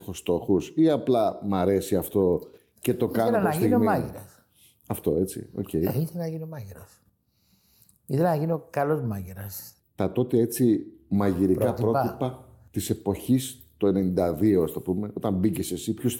έχω στόχους ή απλά μ' αρέσει αυτό και το κάνω προς στιγμή. Ήθελα να γίνω μάγειρας. Αυτό έτσι, οκ. Ήθελα να γίνω μάγειρας. Ήθελα να γίνω καλός μάγειρας. Τα τότε έτσι μαγειρικά πρότυπα της εποχής το 92, ας το πούμε, όταν μπήκες εσύ, ποιους